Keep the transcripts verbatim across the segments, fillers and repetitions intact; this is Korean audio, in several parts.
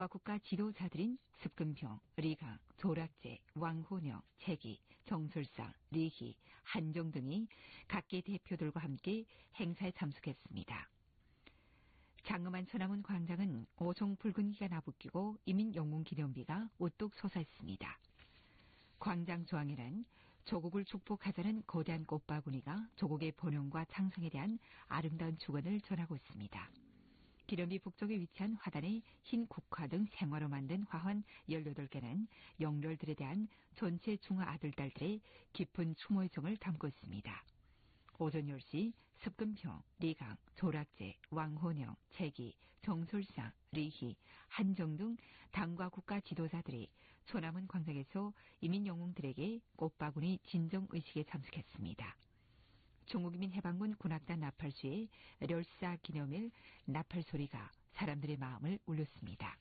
국가 지도자들인 습근평, 리강, 조락제, 왕호령, 채기, 정술사, 리희, 한정 등이 각계 대표들과 함께 행사에 참석했습니다. 장엄한 천안문 광장은 오송 붉은기가 나부끼고 이민영웅기념비가 우뚝 솟아있습니다. 광장 조항에는 조국을 축복하자는 거대한 꽃바구니가 조국의 번영과 창성에 대한 아름다운 축원을 전하고 있습니다. 기념비 북쪽에 위치한 화단에 흰 국화 등 생화로 만든 화환 열여덟 개는 영렬들에 대한 전체 중화 아들딸들의 깊은 추모의 정을 담고 있습니다. 오전 열 시 습근평, 리강, 조락제, 왕호령, 채기, 정술상, 리희, 한정 등 당과 국가 지도자들이 소남원 광장에서 이민영웅들에게 꽃바구니 진정의식에 참석했습니다. 중국인민 해방군 군악단 나팔수의 렬사 기념일 나팔소리가 사람들의 마음을 울렸습니다.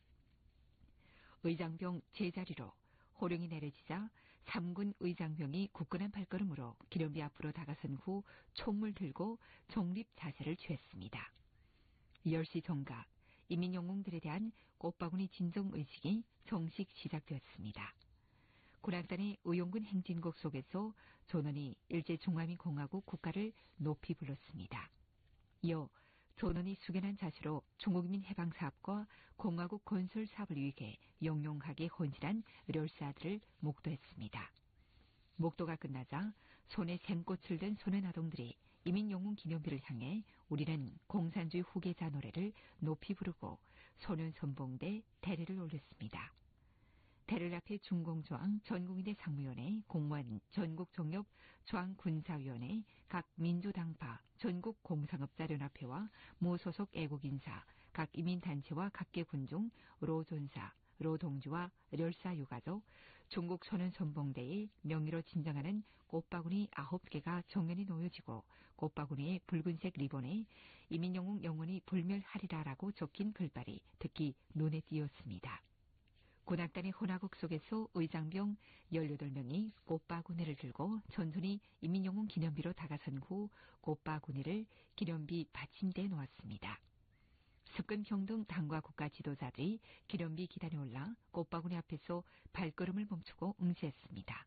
의장병 제자리로 호령이 내려지자 삼군 의장병이 굳건한 발걸음으로 기념비 앞으로 다가선 후 총을 들고 정립 자세를 취했습니다. 열 시 정각, 이민영웅들에 대한 꽃바구니 진정의식이 정식 시작되었습니다. 군악단의 의용군 행진곡 속에서 존원이 일제중화민공화국 국가를 높이 불렀습니다. 이어 존원이 숙연한 자세로 중국민 해방사업과 공화국 건설사업을 위해 영롱하게 헌신한 렬사들을 목도했습니다. 목도가 끝나자 손에 생꽃을 든 소년 아동들이 이민영웅 기념비를 향해 우리는 공산주의 후계자 노래를 높이 부르고 소년선봉대 대례를 올렸습니다. 대를 앞에 중공조항 전국인대 상무위원회, 공무원, 전국정협 조항군사위원회, 각 민주당파, 전국공상업자연합회와 무소속 애국인사, 각 이민단체와 각계 군중, 로존사, 로동지와 렬사유가족, 중국소년선봉대의 명의로 진정하는 꽃바구니 아홉 개가 정면이 놓여지고 꽃바구니의 붉은색 리본에 이민영웅 영원히 불멸하리라라고 적힌 글발이 특히 눈에 띄었습니다. 군악단의 혼화국 속에서 의장병 열여덟 명이 꽃바구니를 들고 천천히 이민영웅 기념비로 다가선 후 꽃바구니를 기념비 받침대에 놓았습니다. 습근평 등 당과 국가 지도자들이 기념비 기단에 올라 꽃바구니 앞에서 발걸음을 멈추고 응시했습니다.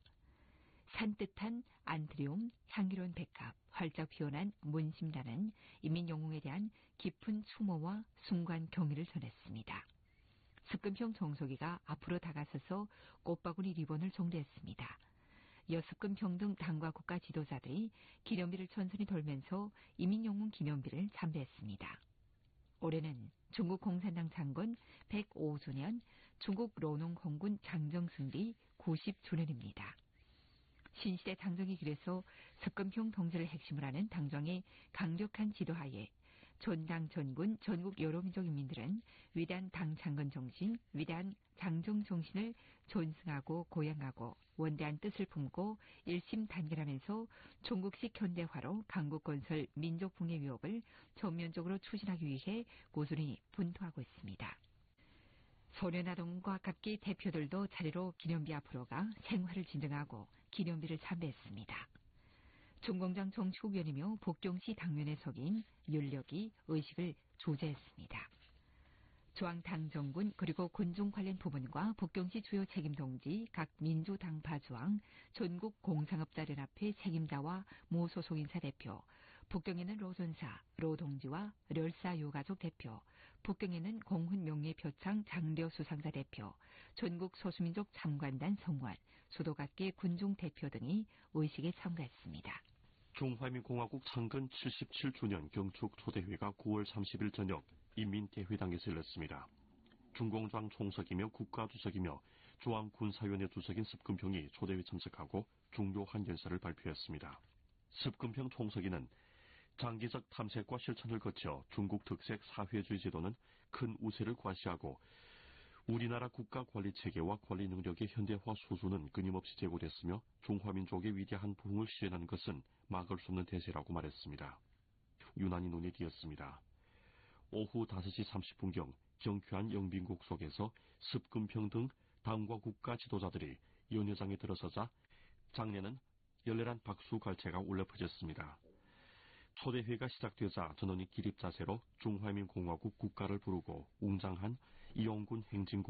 산뜻한 안드리움, 향기로운 백합, 활짝 피어난 문심단은 이민영웅에 대한 깊은 추모와 순간 경의를 전했습니다. 습근평 정석이가 앞으로 다가서서 꽃바구니 리본을 정리했습니다. 이어 습근평 등 당과 국가 지도자들이 기념비를 천천히 돌면서 이민영웅 기념비를 참배했습니다. 올해는 중국 공산당 창건 백오 주년, 중국 로농공군 장정승리 구십 주년입니다. 신시대 당정의 길에서 습근평 동지를 핵심으로 하는 당정의 강력한 지도하에 전당 전군 전국 여러 민족 인민들은 위대한 당 창건 정신, 위대한 장정 정신을 존승하고 고양하고 원대한 뜻을 품고 일심단결하면서 중국식 현대화로 강국 건설 민족 붕괴 위협을 전면적으로 추진하기 위해 꾸준히 분투하고 있습니다. 소년아동과 각기 대표들도 자리로 기념비 앞으로 가 생화를 진정하고 기념비를 참배했습니다. 중공장 정치국위원이며 복경시 당면에 석인 윤력이 의식을 주재했습니다. 조항당정군 그리고 군중 관련 부문과 북경시 주요 책임동지, 각 민주당파 조항, 전국공상업자연합회 책임자와 무소속 인사 대표, 북경에는 로존사, 로동지와 렬사유가족 대표, 북경에는 공훈명예표창 장려 수상자 대표, 전국 소수민족 참관단 성관, 수도 각계 군중 대표 등이 의식에 참가했습니다. 중화민공화국 창건 칠십칠 주년 경축 초대회가 구월 삼십일 저녁 인민대회당에서 열렸습니다. 중공장 총석이며 국가주석이며 중앙군사위원회 주석인 습근평이 초대회에 참석하고 중요한 연설을 발표했습니다. 습근평 총석이는 장기적 탐색과 실천을 거쳐 중국 특색 사회주의 제도는 큰 우세를 과시하고 우리나라 국가 관리 체계와 관리 능력의 현대화 수준은 끊임없이 제고됐으며 중화민족의 위대한 부흥을 시현하는 것은 막을 수 없는 대세라고 말했습니다. 유난히 눈에 띄었습니다. 오후 다섯 시 삼십 분경 경쾌한 영빈국 속에서 습근평 등 당과 국가 지도자들이 연회장에 들어서자 장내는 열렬한 박수 갈채가 울려 퍼졌습니다. 초대회가 시작되자 전원이 기립자세로 중화민공화국 국가를 부르고 웅장한 이용군 행진곡